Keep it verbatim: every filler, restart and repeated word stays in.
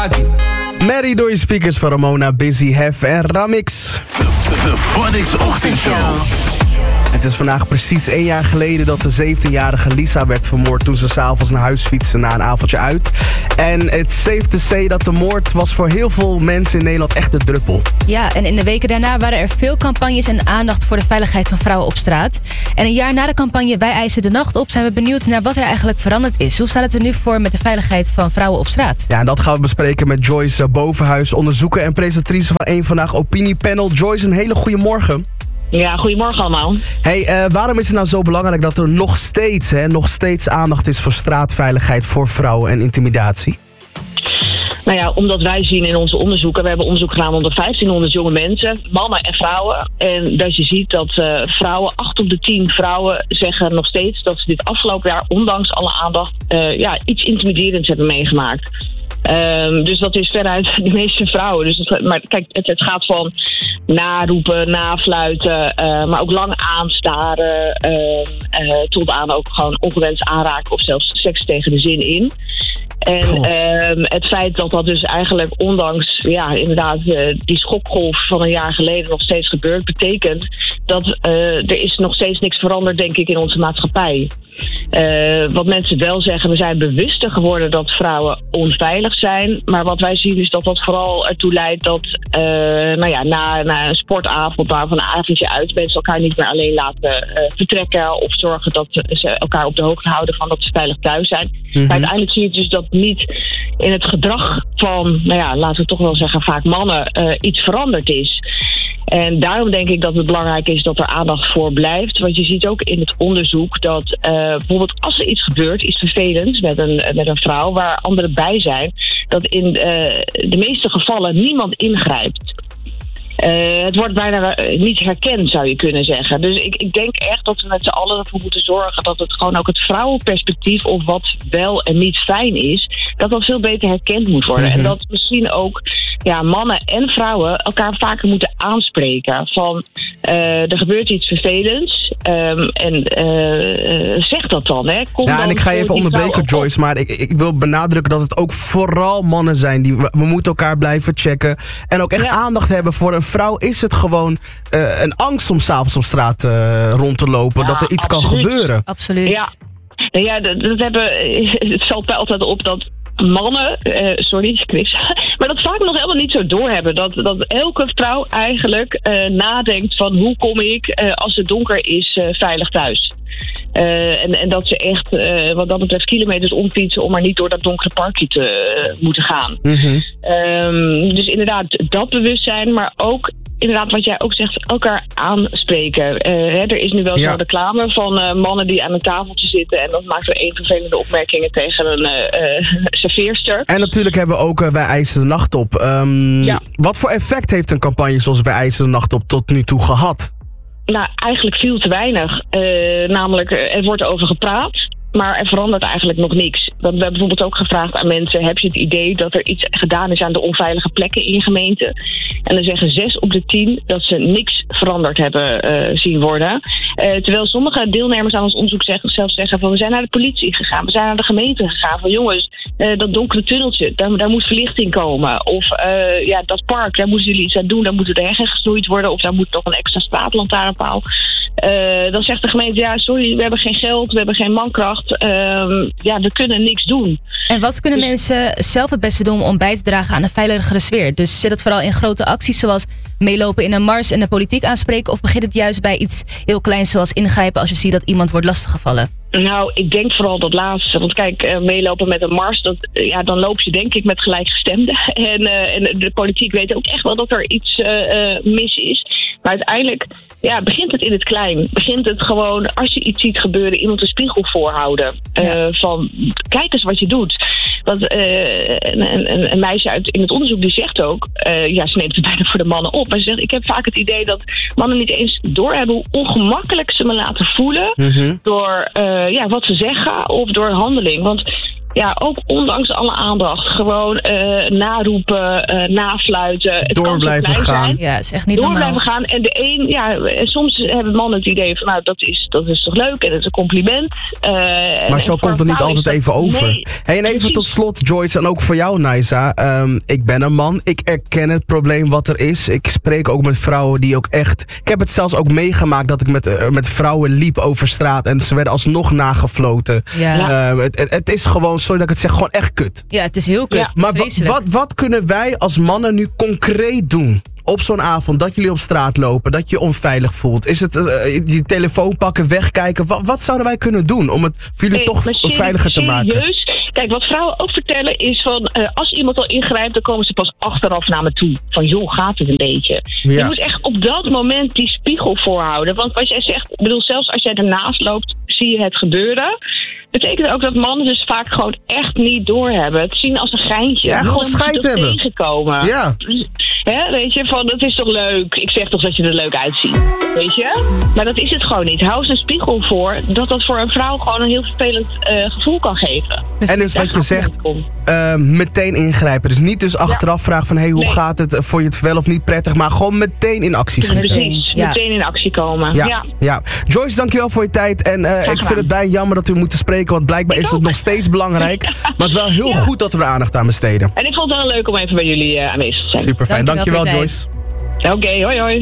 Taki. Mary door je speakers van Ramona, Busy, Hef en Ramix. De Phonics Ochtendshow. Het is vandaag precies één jaar geleden dat de zeventienjarige Lisa werd vermoord toen ze s'avonds naar huis fietste na een avondje uit. En het safe to say dat de moord was voor heel veel mensen in Nederland echt de druppel. Ja, en in de weken daarna waren er veel campagnes en aandacht voor de veiligheid van vrouwen op straat. En een jaar na de campagne Wij eisen de nacht op zijn we benieuwd naar wat er eigenlijk veranderd is. Hoe staat het er nu voor met de veiligheid van vrouwen op straat? Ja, en dat gaan we bespreken met Joyce Bovenhuis, onderzoeker en presentatrice van één Vandaag Opiniepanel. Joyce, een hele goede morgen. Ja, goedemorgen allemaal. Hey, uh, waarom is het nou zo belangrijk dat er nog steeds, hè, nog steeds aandacht is voor straatveiligheid voor vrouwen en intimidatie? Nou ja, omdat wij zien in onze onderzoeken, we hebben onderzoek gedaan onder vijftienhonderd jonge mensen, mannen en vrouwen. En dat je ziet dat uh, vrouwen, acht op de tien vrouwen zeggen nog steeds dat ze dit afgelopen jaar, ondanks alle aandacht, uh, ja, iets intimiderends hebben meegemaakt. Um, dus dat is veruit de meeste vrouwen. Dus het, maar kijk, het, het gaat van naroepen, nafluiten, uh, maar ook lang aanstaren, uh, uh, tot aan ook gewoon ongewenst aanraken of zelfs seks tegen de zin in. En uh, het feit dat dat dus eigenlijk ondanks ja, inderdaad uh, die schokgolf van een jaar geleden nog steeds gebeurt, betekent dat uh, er is nog steeds niks veranderd, denk ik, in onze maatschappij. Uh, wat mensen wel zeggen, we zijn bewuster geworden dat vrouwen onveilig zijn. Maar wat wij zien is dat dat vooral ertoe leidt dat uh, nou ja, na, na een sportavond, na een avondje uit, mensen elkaar niet meer alleen laten uh, vertrekken of zorgen dat ze elkaar op de hoogte houden van dat ze veilig thuis zijn. Mm-hmm. Maar uiteindelijk zie je dus dat niet in het gedrag van, nou ja, laten we toch wel zeggen, vaak mannen uh, iets veranderd is. En daarom denk ik dat het belangrijk is dat er aandacht voor blijft. Want je ziet ook in het onderzoek dat uh, bijvoorbeeld als er iets gebeurt, iets vervelends met een, met een vrouw waar anderen bij zijn, dat in uh, de meeste gevallen niemand ingrijpt. Uh, het wordt bijna niet herkend, zou je kunnen zeggen. Dus ik, ik denk echt dat we met z'n allen ervoor moeten zorgen dat het gewoon ook het vrouwenperspectief of wat wel en niet fijn is, dat dat veel beter herkend moet worden. Mm-hmm. En dat misschien ook ja, mannen en vrouwen elkaar vaker moeten aanspreken. Van uh, er gebeurt iets vervelends um, en uh, uh, zeg dat dan. Hè. Kom ja, dan en ik ga je even onderbreken, Joyce, maar ik, ik wil benadrukken dat het ook vooral mannen zijn. Die, we, we moeten elkaar blijven checken en ook echt ja. aandacht hebben voor een vrouw. Is het gewoon uh, een angst om 's avonds op straat uh, rond te lopen, ja, dat er iets absoluut. kan gebeuren? Absoluut. Ja, nou ja dat, dat hebben, het valt mij altijd op dat mannen, uh, sorry, Chris, maar dat vaak nog helemaal niet zo doorhebben. Dat, dat elke vrouw eigenlijk uh, nadenkt van hoe kom ik, uh, als het donker is, uh, veilig thuis. Uh, en, en dat ze echt, uh, wat dat betreft, kilometers omfietsen om maar niet door dat donkere parkje te uh, moeten gaan. Mm-hmm. Um, dus inderdaad, dat bewustzijn, maar ook inderdaad wat jij ook zegt, elkaar aanspreken. Uh, hè, er is nu wel ja. zo'n reclame van uh, mannen die aan een tafeltje zitten en dat maakt er één vervelende opmerkingen tegen een uh, uh, serveerster. En natuurlijk hebben we ook uh, Wij eisen de nacht op. Um, ja. Wat voor effect heeft een campagne zoals Wij eisen de nacht op tot nu toe gehad? Nou, eigenlijk veel te weinig. Uh, namelijk, er wordt over gepraat, maar er verandert eigenlijk nog niks. We hebben bijvoorbeeld ook gevraagd aan mensen, heb je het idee dat er iets gedaan is aan de onveilige plekken in je gemeente? En dan zeggen zes op de tien dat ze niks veranderd hebben uh, zien worden. Uh, terwijl sommige deelnemers aan ons onderzoek zeggen, zelf zeggen van we zijn naar de politie gegaan, we zijn naar de gemeente gegaan. Van jongens, uh, dat donkere tunneltje, daar, daar moet verlichting komen. Of uh, ja, dat park, daar moeten jullie iets aan doen, daar moeten de heggen gesnoeid worden of daar moet nog een extra straatlantaarnpaal. Uh, dan zegt de gemeente, ja sorry, we hebben geen geld, we hebben geen mankracht. Uh, ja, we kunnen niks doen. En wat kunnen dus mensen zelf het beste doen om bij te dragen aan een veiligere sfeer? Dus zit het vooral in grote acties zoals meelopen in een mars en de politiek aanspreken? Of begint het juist bij iets heel kleins zoals ingrijpen als je ziet dat iemand wordt lastiggevallen? Nou, ik denk vooral dat laatste. Want kijk, uh, meelopen met een mars, dat, uh, ja, dan loop je denk ik met gelijkgestemden. En, uh, en de politiek weet ook echt wel dat er iets uh, uh, mis is. Maar uiteindelijk ja, begint het in het klein. Begint het gewoon, als je iets ziet gebeuren, iemand een spiegel voorhouden. Uh, ja. Van, kijk eens wat je doet. Want uh, een, een, een meisje uit in het onderzoek die zegt ook, uh, ja, ze neemt het bijna voor de mannen op. Maar ze zegt, ik heb vaak het idee dat mannen niet eens doorhebben hoe ongemakkelijk ze me laten voelen. Mm-hmm. Door uh, ja, wat ze zeggen of door handeling. Want ja, ook ondanks alle aandacht, gewoon uh, naroepen, uh, nafluiten. Het Door blijven gaan. Zijn. Ja, is echt niet Door normaal. blijven gaan. En de een, ja, en soms hebben mannen het idee van, nou, dat is, dat is toch leuk en dat is een compliment. Uh, maar zo komt het niet altijd dat, even over. Nee, hey, en even precies. Tot slot, Joyce, en ook voor jou, Naisa. Um, ik ben een man, ik erken het probleem wat er is. Ik spreek ook met vrouwen die ook echt... Ik heb het zelfs ook meegemaakt dat ik met, uh, met vrouwen liep over straat en ze werden alsnog nagefloten. Ja. Uh, het, het is gewoon, sorry dat ik het zeg, gewoon echt kut. Ja, het is heel kut. Ja. Maar wat, wat, wat kunnen wij als mannen nu concreet doen? Op zo'n avond, dat jullie op straat lopen, dat je je onveilig voelt. Is het uh, je telefoon pakken, wegkijken? Wat, wat zouden wij kunnen doen om het voor jullie nee, toch serieus, veiliger te maken? Serieus? Kijk, wat vrouwen ook vertellen is van... Uh, als iemand al ingrijpt, dan komen ze pas achteraf naar me toe. Van, joh, gaat het een beetje? Ja. Je moet echt op dat moment die spiegel voorhouden. Want wat jij zegt, ik bedoel, zelfs als jij ernaast loopt, zie je het gebeuren. Betekent ook dat mannen dus vaak gewoon echt niet doorhebben. Het zien als een geintje. Ja, gewoon scheid hebben. Tegenkomen. Ja. Hè, weet je, van, dat is toch leuk? Ik zeg toch dat je er leuk uitziet. Weet je? Maar dat is het gewoon niet. Hou eens een spiegel voor dat dat voor een vrouw gewoon een heel vervelend uh, gevoel kan geven. Dus en dus wat je zegt, uh, meteen ingrijpen. Dus niet dus achteraf ja. vragen van, hé, hey, hoe nee. gaat het? Vond je het wel of niet prettig? Maar gewoon meteen in actie schieten. Precies, ja. meteen in actie komen. Ja. Ja. Ja. Joyce, dankjewel voor je tijd. En uh, ik vind het bij jammer dat we moeten spreken, want blijkbaar ik is het ook. nog steeds belangrijk. Maar het is wel heel ja. goed dat we er aandacht aan besteden. En ik vond het wel leuk om even bij jullie uh, aanwezig te zijn. Super fijn, dankjewel, dankjewel Joyce. Oké, okay, hoi hoi.